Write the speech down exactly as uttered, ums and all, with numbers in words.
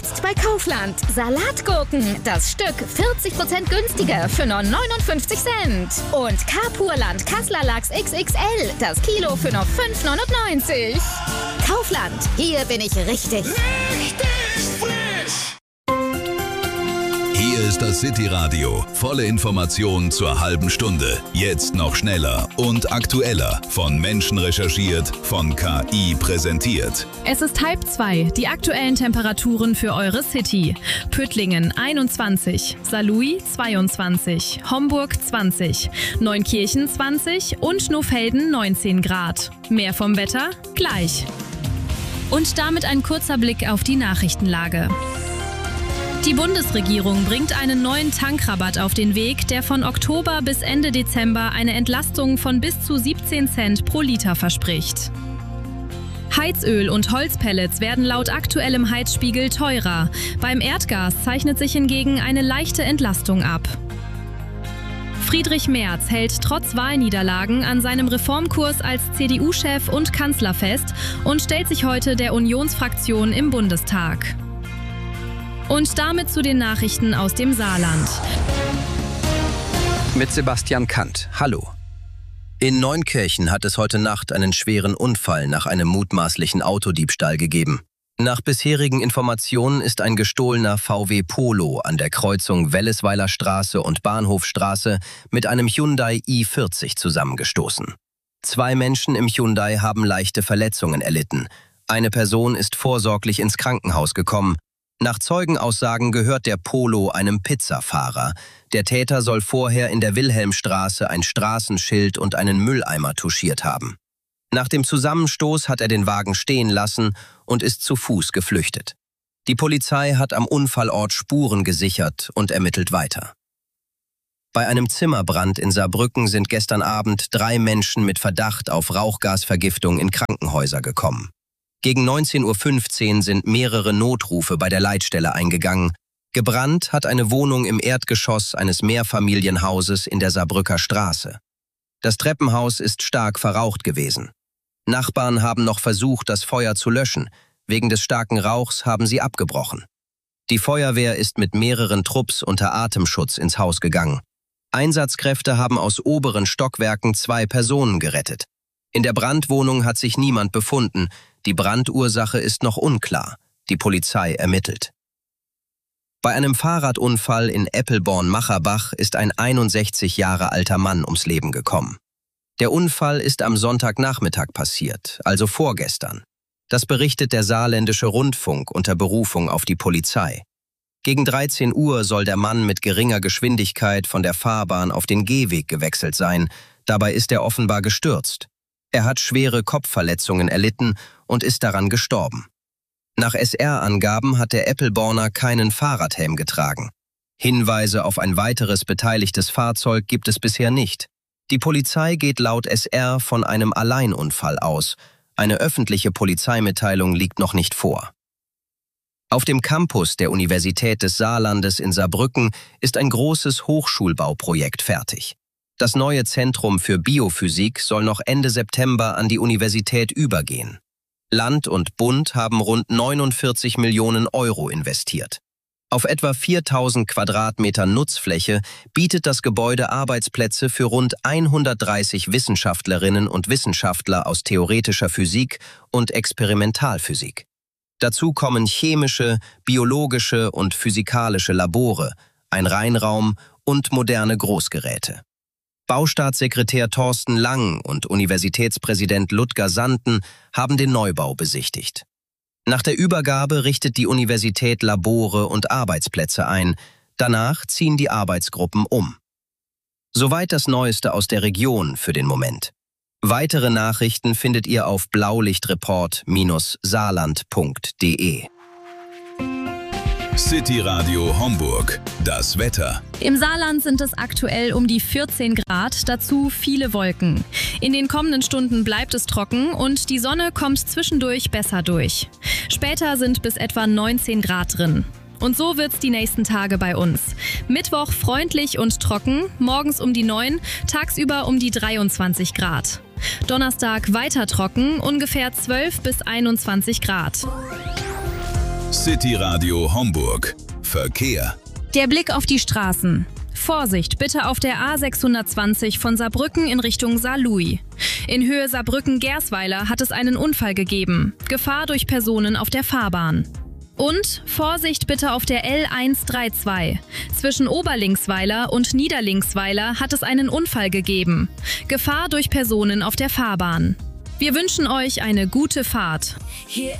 Jetzt bei Kaufland. Salatgurken. Das Stück vierzig Prozent günstiger für nur neunundfünfzig Cent. Und Carpurland Kassler Lachs X X L. Das Kilo für nur fünf neunundneunzig. Kaufland. Hier bin ich richtig. Richtig frisch. Hier ist das City-Radio. Volle Informationen zur halben Stunde. Jetzt noch schneller und aktueller. Von Menschen recherchiert, von K I präsentiert. Es ist halb zwei. Die aktuellen Temperaturen für eure City. Püttlingen einundzwanzig, Saarlouis zweiundzwanzig, Homburg zwanzig, Neunkirchen zwanzig und Nohfelden neunzehn Grad. Mehr vom Wetter gleich. Und damit ein kurzer Blick auf die Nachrichtenlage. Die Bundesregierung bringt einen neuen Tankrabatt auf den Weg, der von Oktober bis Ende Dezember eine Entlastung von bis zu siebzehn Cent pro Liter verspricht. Heizöl und Holzpellets werden laut aktuellem Heizspiegel teurer. Beim Erdgas zeichnet sich hingegen eine leichte Entlastung ab. Friedrich Merz hält trotz Wahlniederlagen an seinem Reformkurs als C D U-Chef und Kanzler fest und stellt sich heute der Unionsfraktion im Bundestag. Und damit zu den Nachrichten aus dem Saarland. Mit Sebastian Kant. Hallo. In Neunkirchen hat es heute Nacht einen schweren Unfall nach einem mutmaßlichen Autodiebstahl gegeben. Nach bisherigen Informationen ist ein gestohlener V W Polo an der Kreuzung Wellesweiler Straße und Bahnhofstraße mit einem Hyundai i vierzig zusammengestoßen. Zwei Menschen im Hyundai haben leichte Verletzungen erlitten. Eine Person ist vorsorglich ins Krankenhaus gekommen. Nach Zeugenaussagen gehört der Polo einem Pizzafahrer. Der Täter soll vorher in der Wilhelmstraße ein Straßenschild und einen Mülleimer touchiert haben. Nach dem Zusammenstoß hat er den Wagen stehen lassen und ist zu Fuß geflüchtet. Die Polizei hat am Unfallort Spuren gesichert und ermittelt weiter. Bei einem Zimmerbrand in Saarbrücken sind gestern Abend drei Menschen mit Verdacht auf Rauchgasvergiftung in Krankenhäuser gekommen. Gegen neunzehn Uhr fünfzehn sind mehrere Notrufe bei der Leitstelle eingegangen. Gebrannt hat eine Wohnung im Erdgeschoss eines Mehrfamilienhauses in der Saarbrücker Straße. Das Treppenhaus ist stark verraucht gewesen. Nachbarn haben noch versucht, das Feuer zu löschen. Wegen des starken Rauchs haben sie abgebrochen. Die Feuerwehr ist mit mehreren Trupps unter Atemschutz ins Haus gegangen. Einsatzkräfte haben aus oberen Stockwerken zwei Personen gerettet. In der Brandwohnung hat sich niemand befunden. Die Brandursache ist noch unklar. Die Polizei ermittelt. Bei einem Fahrradunfall in Eppelborn-Macherbach ist ein einundsechzig Jahre alter Mann ums Leben gekommen. Der Unfall ist am Sonntagnachmittag passiert, also vorgestern. Das berichtet der Saarländische Rundfunk unter Berufung auf die Polizei. Gegen dreizehn Uhr soll der Mann mit geringer Geschwindigkeit von der Fahrbahn auf den Gehweg gewechselt sein. Dabei ist er offenbar gestürzt. Er hat schwere Kopfverletzungen erlitten und ist daran gestorben. Nach S R-Angaben hat der Eppelborner keinen Fahrradhelm getragen. Hinweise auf ein weiteres beteiligtes Fahrzeug gibt es bisher nicht. Die Polizei geht laut S R von einem Alleinunfall aus. Eine öffentliche Polizeimitteilung liegt noch nicht vor. Auf dem Campus der Universität des Saarlandes in Saarbrücken ist ein großes Hochschulbauprojekt fertig. Das neue Zentrum für Biophysik soll noch Ende September an die Universität übergehen. Land und Bund haben rund neunundvierzig Millionen Euro investiert. Auf etwa viertausend Quadratmeter Nutzfläche bietet das Gebäude Arbeitsplätze für rund hundertdreißig Wissenschaftlerinnen und Wissenschaftler aus theoretischer Physik und Experimentalphysik. Dazu kommen chemische, biologische und physikalische Labore, ein Reinraum und moderne Großgeräte. Baustaatssekretär Thorsten Lang und Universitätspräsident Ludger Sanden haben den Neubau besichtigt. Nach der Übergabe richtet die Universität Labore und Arbeitsplätze ein. Danach ziehen die Arbeitsgruppen um. Soweit das Neueste aus der Region für den Moment. Weitere Nachrichten findet ihr auf blaulichtreport Bindestrich saarland Punkt de. City Radio Homburg. Das Wetter. Im Saarland sind es aktuell um die vierzehn Grad, dazu viele Wolken. In den kommenden Stunden bleibt es trocken und die Sonne kommt zwischendurch besser durch. Später sind bis etwa neunzehn Grad drin. Und so wird's die nächsten Tage bei uns. Mittwoch freundlich und trocken, morgens um die neun, tagsüber um die dreiundzwanzig Grad. Donnerstag weiter trocken, ungefähr zwölf bis einundzwanzig Grad. City Radio Homburg. Verkehr. Der Blick auf die Straßen. Vorsicht, bitte auf der A sechshundertzwanzig von Saarbrücken in Richtung Saarlouis. In Höhe Saarbrücken-Gersweiler hat es einen Unfall gegeben. Gefahr durch Personen auf der Fahrbahn. Und Vorsicht bitte auf der L hundertzweiunddreißig. Zwischen Oberlingsweiler und Niederlingsweiler hat es einen Unfall gegeben. Gefahr durch Personen auf der Fahrbahn. Wir wünschen euch eine gute Fahrt.